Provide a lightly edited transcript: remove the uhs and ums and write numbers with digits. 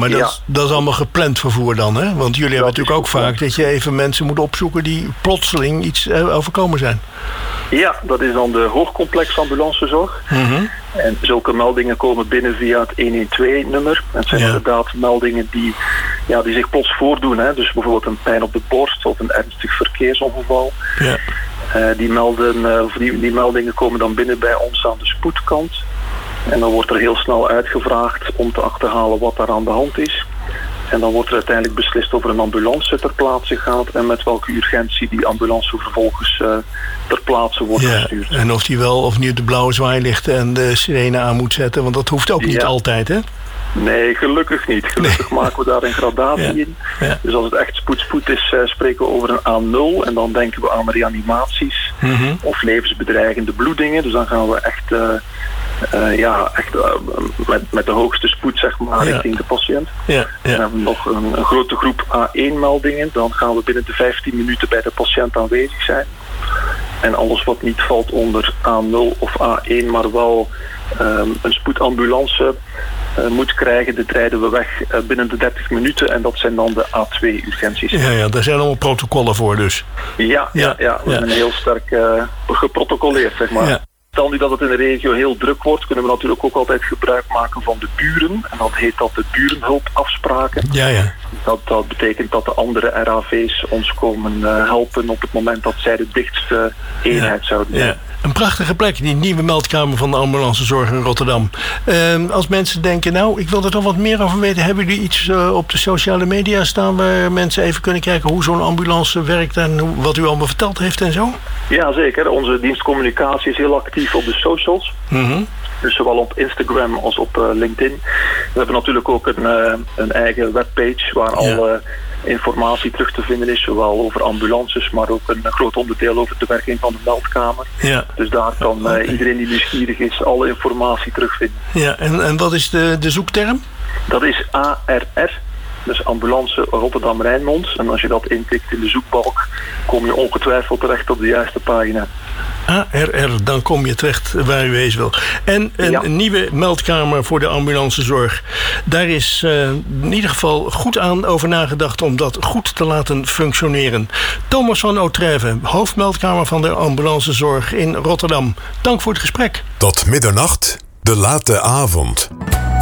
maar dat is allemaal gepland vervoer dan, hè? Want jullie hebben natuurlijk ook vaak dat je even mensen moet opzoeken die plotseling iets overkomen zijn. Ja, dat is dan de hoogcomplex ambulancezorg. Mm-hmm. En zulke meldingen komen binnen via het 112-nummer. Het zijn inderdaad meldingen die zich plots voordoen. Hè? Dus bijvoorbeeld een pijn op de borst of een ernstig verkeersongeval. Ja. Die meldingen komen dan binnen bij ons aan de spoedkant. En dan wordt er heel snel uitgevraagd om te achterhalen wat daar aan de hand is. En dan wordt er uiteindelijk beslist of er een ambulance ter plaatse gaat en met welke urgentie die ambulance vervolgens ter plaatse wordt gestuurd. En of die wel of niet op de blauwe zwaailichten en de sirene aan moet zetten, want dat hoeft ook niet altijd, hè? Nee, gelukkig niet. Gelukkig maken we daar een gradatie in. Ja. Dus als het echt spoed is, spreken we over een A0 en dan denken we aan reanimaties of levensbedreigende bloedingen. Dus dan gaan we echt met de hoogste spoed zeg maar richting de patiënt. Ja. Dan hebben we nog een grote groep A1-meldingen. Dan gaan we binnen de 15 minuten bij de patiënt aanwezig zijn. En alles wat niet valt onder A0 of A1, maar wel een spoedambulance moet krijgen, dit rijden we weg binnen de 30 minuten. En dat zijn dan de A2-urgenties. Ja, daar zijn allemaal protocollen voor dus. Ja. We zijn heel sterk geprotocoleerd, zeg maar. Ja. Stel nu dat het in de regio heel druk wordt, kunnen we natuurlijk ook altijd gebruik maken van de buren. En dat heet dat de burenhulpafspraken. Ja. Dat betekent dat de andere RAV's ons komen helpen op het moment dat zij de dichtste eenheid zouden zijn. Ja. Een prachtige plek, die nieuwe meldkamer van de ambulancezorg in Rotterdam. Als mensen denken, nou, ik wil er toch wat meer over weten. Hebben jullie iets op de sociale media staan waar mensen even kunnen kijken hoe zo'n ambulance werkt en wat u allemaal verteld heeft en zo? Ja, zeker. Onze dienstcommunicatie is heel actief op de socials. Mm-hmm. Dus zowel op Instagram als op LinkedIn. We hebben natuurlijk ook een eigen webpage waar alle informatie terug te vinden is. Zowel over ambulances, maar ook een groot onderdeel over de werking van de meldkamer. Ja. Dus daar kan iedereen die nieuwsgierig is alle informatie terugvinden. Ja, en wat is de zoekterm? Dat is ARR. Dus ambulance Rotterdam-Rijnmond. En als je dat intikt in de zoekbalk, kom je ongetwijfeld terecht op de juiste pagina. ARR, dan kom je terecht waar u wezen wil. En een nieuwe meldkamer voor de ambulancezorg. Daar is in ieder geval goed aan over nagedacht om dat goed te laten functioneren. Thomas van Otrève, hoofdmeldkamer van de ambulancezorg in Rotterdam. Dank voor het gesprek. Tot middernacht, de late avond.